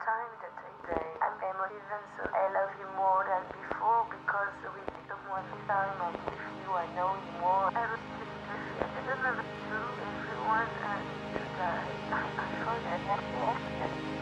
time that I say I'm emotive and so I love you more than before because we took more time and with you I know you more.